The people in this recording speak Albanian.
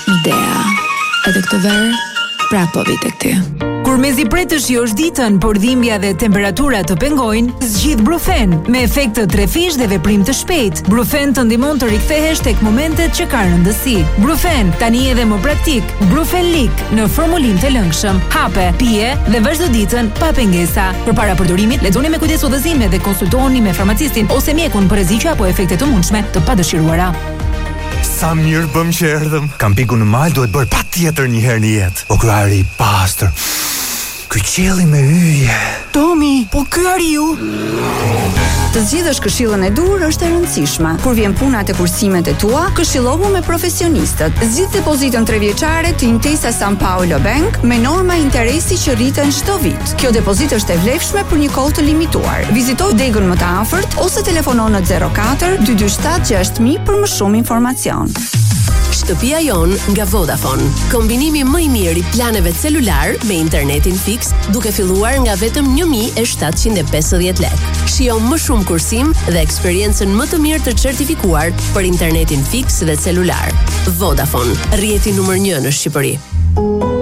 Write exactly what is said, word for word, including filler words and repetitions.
Midea. Edhe këtë verë, prapë po vi tek ty. Kur mezi pretësh josh ditën, por dhimbja dhe temperatura të pengojnë, zgjidh Brufen me efekt të trefish dhe veprim të shpejt. Brufen të ndihmon të rikthehesh tek momentet që ka rëndësi. Brufen, tani edhe më praktik. Brufen Lik në formulinë të lëngshëm. Hape, pije dhe vazhdo ditën pa pengesa. Përpara përdorimit, lexoni me kujdes udhëzimet dhe konsultohuni me farmacistin ose mjekun për rreziqe apo efekte të mundshme të padëshiruara. Sa mirë bëm që erdhëm. Kam piku në mal, duhet bërë patjetër një herë në jetë. O ky ari i pastër. Ky qielli me hyje. Tomi, po ky ari ju. Të zgjidhësh këshillën e dur është e rëndësishme. Kur vjen puna te kursimet e tua, këshillohu me profesionistët. Zgjidh depozitën tre vjeçare të Intesa San Paolo Bank me norma interesi që rriten çdo vit. Kjo depozitë është e vlefshme për një kohë të limituar. Vizito degën më të afërt ose telefono në zero katër dy dy shtat gjashtë mijë për më shumë informacion. Shtëpia jon nga Vodafone. Kombinimi më i mirë i planeve celular me internetin fiks duke filluar nga vetëm një mijë e shtatëqind e pesëdhjetë lekë. Shijo më shumë kursim dhe eksperiencën më të mirë të certifikuar për internetin fiks dhe celular. Vodafone, rrjeti numër një në Shqipëri.